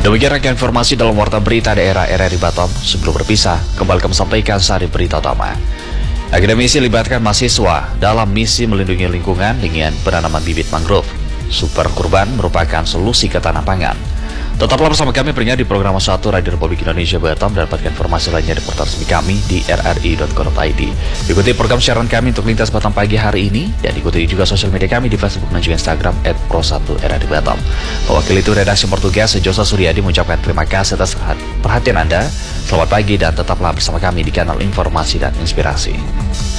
Demikian rangkaian informasi dalam Warta Berita Daerah RRI Batam. Sebelum berpisah, kembali kami sampaikan sari berita utama. Akademisi libatkan mahasiswa dalam misi melindungi lingkungan dengan penanaman bibit mangrove. Super kurban merupakan solusi ketahanan pangan. Tetaplah bersama kami di program 1 Radio Republik Indonesia Batam dan dapatkan informasi lainnya di portal resmi kami di rri.co.id. Ikuti program siaran kami untuk lintas Batam pagi hari ini dan ikuti juga sosial media kami di Facebook dan juga Instagram @pro1rri Batam. Mewakili itu redaksi Portugas Josa Suryadi mengucapkan terima kasih atas perhatian Anda. Selamat pagi dan tetaplah bersama kami di kanal informasi dan inspirasi.